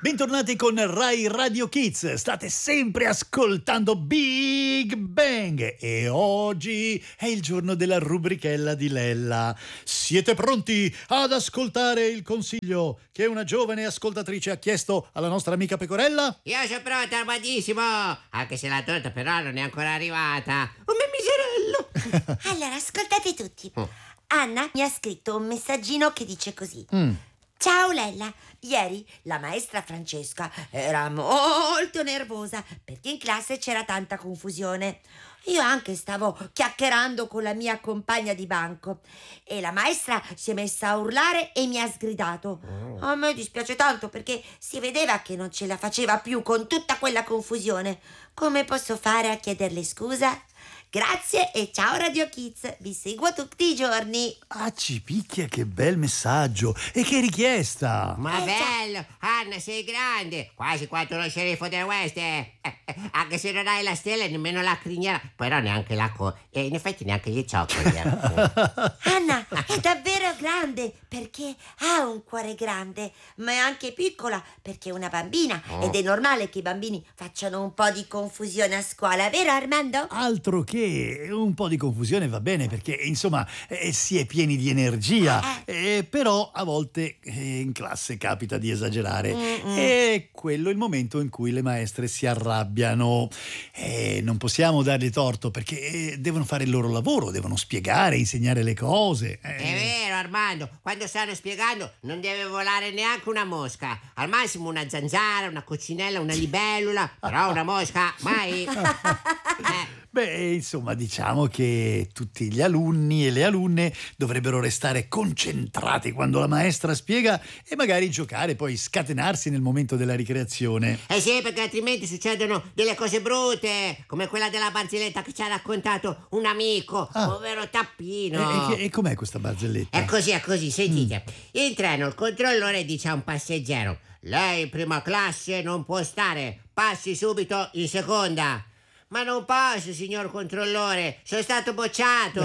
Bentornati con Rai Radio Kids, state sempre ascoltando Big Bang e oggi è il giorno della rubrichella di Lella. Siete pronti ad ascoltare il consiglio che una giovane ascoltatrice ha chiesto alla nostra amica Pecorella? Io sono pronta, armadissimo, anche se la torta però non è ancora arrivata. Oh mio miserello! Allora, ascoltate tutti. Anna mi ha scritto un messaggino che dice così. Ciao Lella, ieri la maestra Francesca era molto nervosa perché in classe c'era tanta confusione. Io anche stavo chiacchierando con la mia compagna di banco e la maestra si è messa a urlare e mi ha sgridato. A me dispiace tanto perché si vedeva che non ce la faceva più con tutta quella confusione. Come posso fare a chiederle scusa? Grazie e ciao Radio Kids, vi seguo tutti i giorni. Ah, ci picchia, che bel messaggio e che richiesta! Ma bello, Anna, sei grande, quasi quanto lo sceriffo del West, anche se non hai la stella e nemmeno la criniera, però neanche la e in effetti neanche gli cioccoli. Anna è davvero grande perché ha un cuore grande, ma è anche piccola perché è una bambina ed è normale che i bambini facciano un po' di confusione a scuola, vero Armando? Altro che un po' di confusione va bene perché insomma si è pieni di energia, però a volte in classe capita di esagerare e quello è il momento in cui le maestre si arrabbiano. Non possiamo dargli torto perché devono fare il loro lavoro, devono spiegare, insegnare le cose. È vero Armando, quando stanno spiegando non deve volare neanche una mosca, al massimo una zanzara, una coccinella, una libellula, però una mosca mai. Beh, insomma, diciamo che tutti gli alunni e le alunne dovrebbero restare concentrati quando la maestra spiega e magari giocare, poi scatenarsi nel momento della ricreazione. Sì, perché altrimenti succedono delle cose brutte, come quella della barzelletta che ci ha raccontato un amico, povero Tappino. E com'è questa barzelletta? È così, sentite. In treno il controllore dice a un passeggero: lei in prima classe non può stare, passi subito in seconda. Ma non posso, signor controllore, sono stato bocciato.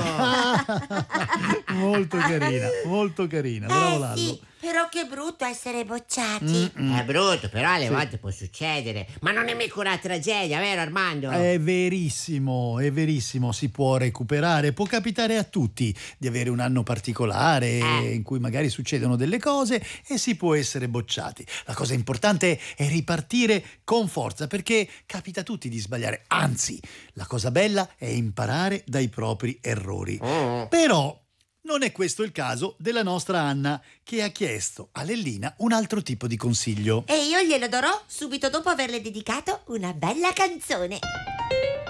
Molto carina, bravo Lallo. Sì, però che brutto essere bocciati. È brutto, però alle volte può succedere. Ma non è mica una tragedia, vero Armando? È verissimo, si può recuperare, può capitare a tutti di avere un anno particolare in cui magari succedono delle cose e si può essere bocciati. La cosa importante è ripartire con forza perché capita a tutti di sbagliare, anzi, la cosa bella è imparare dai propri errori. Però non è questo il caso della nostra Anna, che ha chiesto a Lellina un altro tipo di consiglio. E io glielo darò subito dopo averle dedicato una bella canzone.